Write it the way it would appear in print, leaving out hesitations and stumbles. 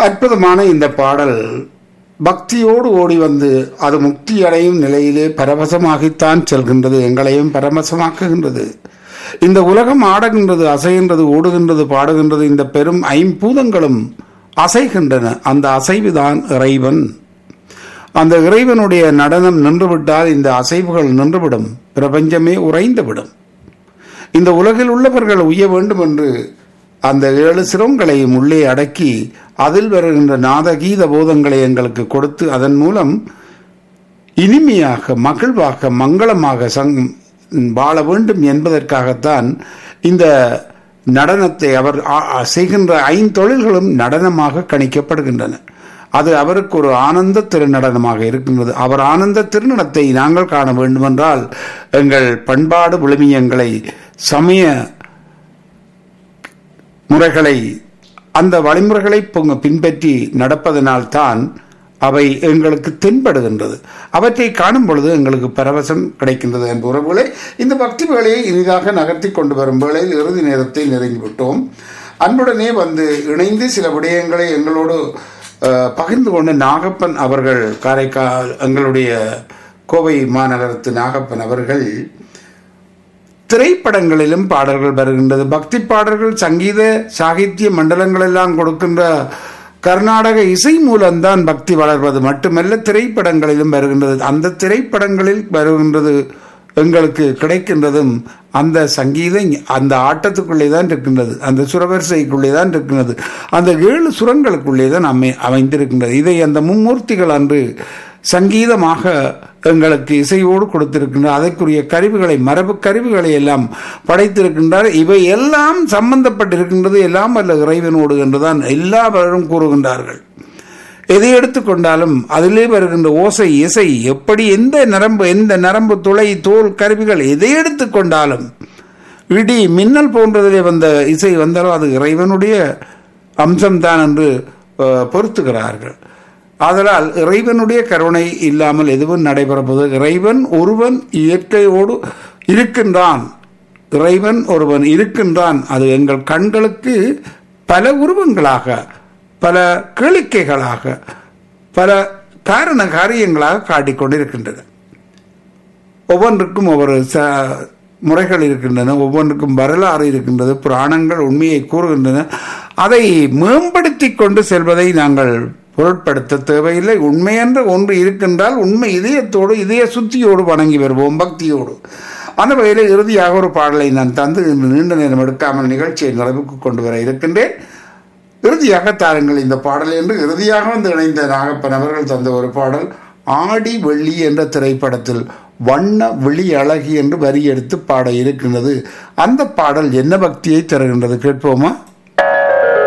அற்புதமான இந்த பாடல் பக்தியோடு ஓடி வந்து அது முக்தி அடையும் நிலையிலே பரவசமாகித்தான் செல்கின்றது, எங்களையும் பரவசமாக்குகின்றது. இந்த உலகம் ஆடுகின்றது, அசைகின்றது, ஓடுகின்றது, பாடுகின்றது. இந்த பெரும் ஐம்பூதங்களும் அசைகின்றன. அந்த அசைவுதான் இறைவன். அந்த இறைவனுடைய நடனம் நின்றுவிட்டால் இந்த அசைவுகள் நின்றுவிடும், பிரபஞ்சமே உறைந்துவிடும். இந்த உலகில் உள்ளவர்கள் உய்ய வேண்டும் என்று அந்த 7 சிரங்களையும் உள்ளே அடக்கி அதில் வருகின்ற நாதகீத போதங்களை எங்களுக்கு கொடுத்து அதன் மூலம் இனிமையாக மகிழ்வாக மங்களமாக வாழ வேண்டும் என்பதற்காகத்தான் இந்த நடனத்தை அவர் செய்கின்ற 5 தொழில்களும் நடனமாக கணிக்கப்படுகின்றன. அது அவருக்கு ஒரு ஆனந்த திருநடனமாக இருக்கின்றது. அவர் ஆனந்த திருநடனத்தை நாங்கள் காண வேண்டுமென்றால் எங்கள் பண்பாடு விழுமியங்களை, சமய முறைகளை, அந்த வழிமுறைகளை பின்பற்றி நடப்பதனால்தான் அவை எங்களுக்கு தென்படுகின்றது. அவற்றை காணும் பொழுது எங்களுக்கு பரவசம் கிடைக்கின்றது. என்ற உறவுகளை இந்த பக்தி வேலையை இனிதாக நகர்த்தி கொண்டு வரும் வேளையில் இறுதி நேரத்தை நெருங்கிவிட்டோம். அன்புடனே வந்து இணைந்து சில விடயங்களை எங்களோடு பகிர்ந்து கொண்ட நாகப்பன் அவர்கள், காரைக்கால் எங்களுடைய கோவை மாநகரத்து நாகப்பன் அவர்கள், திரைப்படங்களிலும் பாடல்கள் வருகின்றது. பக்தி பாடல்கள் சங்கீத சாகித்ய மண்டலங்கள் எல்லாம் கொடுக்கின்ற கர்நாடக இசை மூலம்தான் பக்தி வளர்வது மட்டுமல்ல, திரைப்படங்களிலும் வருகின்றது. அந்த திரைப்படங்களில் வருகின்றது எங்களுக்கு கிடைக்கின்றதும் அந்த சங்கீதம் அந்த ஆட்டத்துக்குள்ளே தான் இருக்கின்றது, அந்த சுரவரிசைக்குள்ளே தான் இருக்கின்றது, அந்த 7 சுரங்களுக்குள்ளே தான் அமைந்திருக்கின்றது. இதை அந்த மும்மூர்த்திகள் அன்று சங்கீதமாக எங்களுக்கு இசையோடு கொடுத்திருக்கின்றார். அதற்குரிய கருவிகளை, மரபு கருவிகளை எல்லாம் படைத்திருக்கின்றார். இவை எல்லாம் சம்பந்தப்பட்டிருக்கின்றது எல்லாம் அல்ல இறைவனோடு என்றுதான் எல்லாரும் கூறுகின்றார்கள். எதை எடுத்துக்கொண்டாலும் அதிலே வருகின்ற ஓசை, இசை, எப்படி எந்த நரம்பு துளை, தோல் கருவிகள் எதை எடுத்துக்கொண்டாலும், இடி மின்னல் போன்றதிலே வந்த இசை வந்தாலும் அது இறைவனுடைய அம்சம்தான் என்று பொருத்துகிறார்கள். ஆதலால் இறைவனுடைய கருணை இல்லாமல் எதுவும் நடைபெறப்போது. இறைவன் ஒருவன் இயற்கையோடு இருக்கின்றான், இறைவன் ஒருவன் இருக்கின்றான். அது எங்கள் கண்களுக்கு பல உருவங்களாக, பல கேளிக்கைகளாக, பல காரண காரியங்களாக காட்டிக்கொண்டிருக்கின்றன. ஒவ்வொன்றுக்கும் ஒவ்வொரு முறைகள் இருக்கின்றன, ஒவ்வொன்றுக்கும் வரலாறு இருக்கின்றது, புராணங்கள் உண்மையை கூறுகின்றன. அதை மேம்படுத்தி கொண்டு செல்வதை நாங்கள் பொருட்படுத்த தேவையில்லை. உண்மையென்ற ஒன்று இருக்கின்றால் உண்மை இதயத்தோடு, இதய சுத்தியோடு வணங்கி வருவோம், பக்தியோடு. அந்த வகையில் இறுதியாக ஒரு பாடலை நான் தந்து நீண்ட நேரம் எடுக்காமல் நிகழ்ச்சியை நிறைவுக்கு கொண்டு வர இருக்கின்றேன். இறுதியாக தாருங்கள் இந்த பாடல் என்று இறுதியாக வந்து இணைந்த நாகப்பன் அவர்கள் தந்த ஒரு பாடல், ஆடி வெள்ளி என்ற திரைப்படத்தில் வண்ண விழி அழகி என்று வரி எடுத்து பாட இருக்கின்றது. அந்த பாடல் என்ன பக்தியை தருகின்றது கேட்போமா?